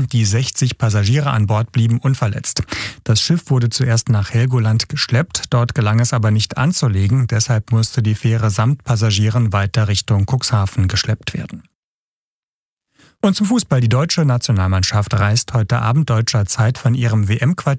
Die 60 Passagiere an Bord blieben unverletzt. Das Schiff wurde zuerst nach Helgoland geschleppt, dort gelang es aber nicht anzulegen, deshalb musste die Fähre samt Passagieren weiter Richtung Cuxhaven geschleppt werden. Und zum Fußball. Die deutsche Nationalmannschaft reist heute Abend deutscher Zeit von ihrem WM-Quartier